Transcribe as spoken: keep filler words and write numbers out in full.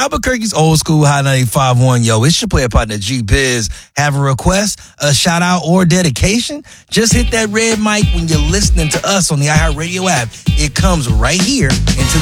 Albuquerque's Old School High ninety-five point one. Yo, it's your player partner G Biz. Have a request, a shout out, or dedication? Just hit that red mic when you're listening to us on the iHeartRadio app. It comes right here into the